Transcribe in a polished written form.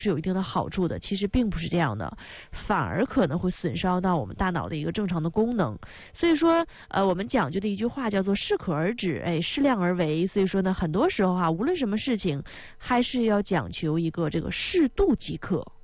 是有一定的好处的，其实并不是这样的，反而可能会损伤到我们大脑的一个正常的功能。所以说，我们讲究的一句话叫做适可而止，适量而为。所以说呢，很多时候无论什么事情，还是要讲求一个这个适度即可。